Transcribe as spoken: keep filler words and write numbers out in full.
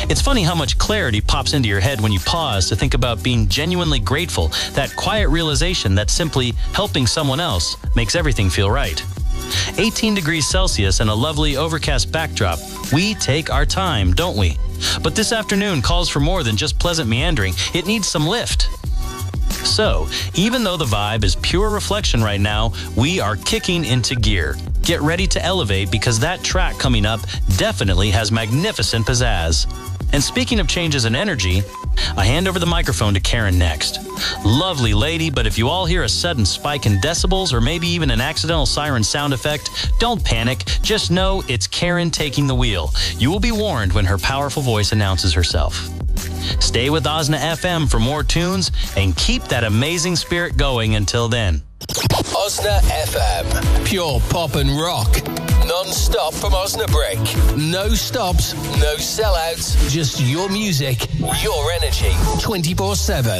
It's funny how much clarity pops into your head when you pause to think about being genuinely grateful, that quiet realization that simply helping someone else makes everything feel right. eighteen degrees Celsius and a lovely overcast backdrop. We take our time, don't we? But this afternoon calls for more than just pleasant meandering. It needs some lift. So, even though the vibe is pure reflection right now, we are kicking into gear. Get ready to elevate because that track coming up definitely has magnificent pizzazz. And speaking of changes in energy, I hand over the microphone to Karen next. Lovely lady, but if you all hear a sudden spike in decibels or maybe even an accidental siren sound effect, don't panic. Just know it's Karen taking the wheel. You will be warned when her powerful voice announces herself. Stay with Osna F M for more tunes and keep that amazing spirit going until then. Osna F M. Pure pop and rock. Non-stop from Osnabrück. No stops, no sellouts, just your music, your energy, twenty-four seven.